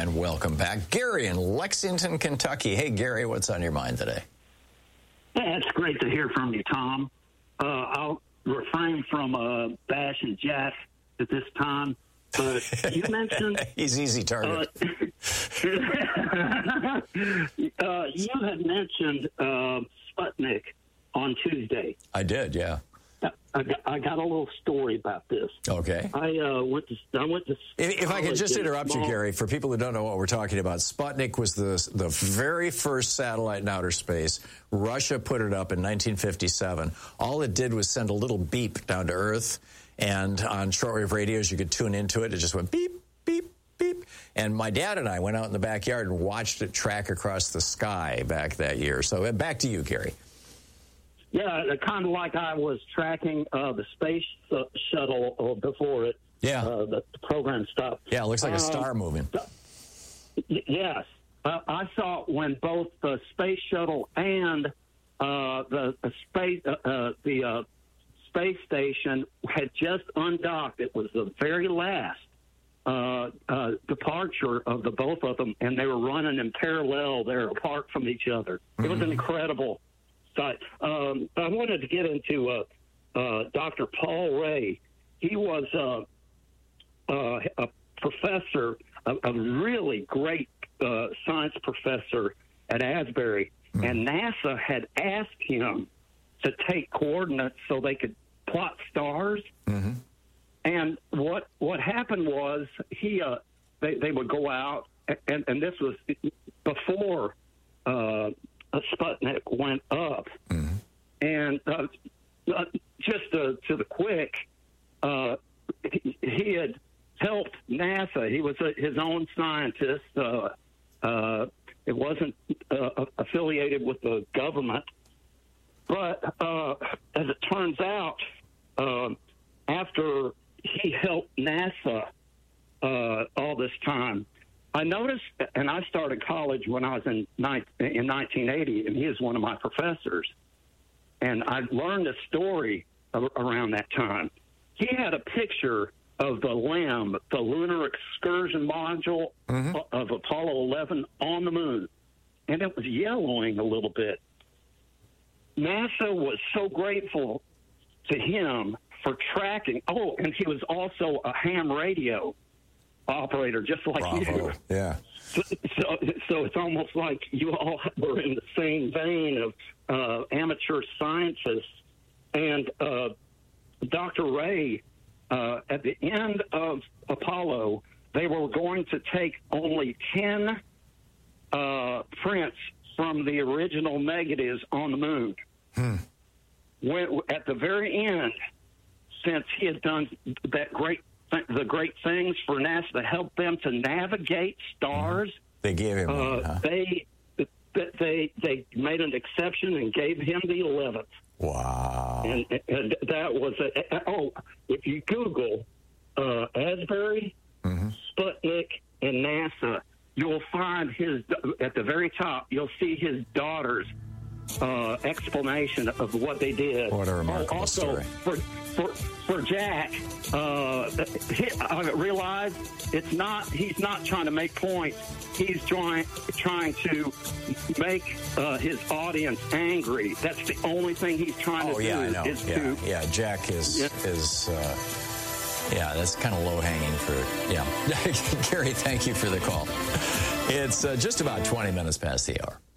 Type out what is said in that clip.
And welcome back. Gary in Lexington, Kentucky. Hey, Gary, what's on your mind today? Yeah, it's great to hear from you, Tom. I'll refrain from bashing Jack at this time, but you mentioned... He's easy target. You had mentioned Sputnik on Tuesday. I did, yeah. I got a little story about this. Okay. I went to. If I could just interrupt you, Gary, for people who don't know what we're talking about, Sputnik was the very first satellite in outer space. Russia put it up in 1957. All it did was send a little beep down to Earth, and on shortwave radios you could tune into it. It just went beep, beep, beep. And my dad and I went out in the backyard and watched it track across the sky back that year. So back to you, Gary. Yeah, kind of like I was tracking the space shuttle before it. Yeah. The program stopped. Yeah, it looks like a star moving. Yes. I saw when both the space shuttle and the space station had just undocked. It was the very last departure of the both of them, and they were running in parallel. They're apart from each other. It was an incredible sight. I wanted to get into Dr. Paul Ray. He was a professor, a really great science professor at Asbury, and NASA had asked him to take coordinates so they could plot stars. And what happened was they would go out, and this was before Sputnik went up. And just to the quick, he had helped NASA. He was his own scientist. It wasn't affiliated with the government. But as it turns out, after he helped NASA all this time, I noticed, and I started college when I was in 1980, and he is one of my professors. And I learned a story around that time. He had a picture of the LEM, the Lunar Excursion Module of Apollo 11 on the moon, and it was yellowing a little bit. NASA was so grateful to him for tracking. Oh, and he was also a ham radio operator, just like you. Yeah. So it's almost like you all were in the same vein of amateur scientists. And Dr. Ray, at the end of Apollo, they were going to take only 10 prints from the original negatives on the moon. When, at the very end, since he had done the great things for NASA to help them to navigate stars, they gave him one, huh? They made an exception and gave him the 11th. Wow. And that was if you Google Asbury, Sputnik, and NASA, you'll find at the very top, you'll see his daughter's explanation of what they did. What a remarkable story. For Jack, I realized he's not trying to make points. He's trying to make his audience angry. That's the only thing he's trying to do. I know. Jack is that's kind of low-hanging fruit. Yeah. Gary, thank you for the call. It's just about 20 minutes past the hour.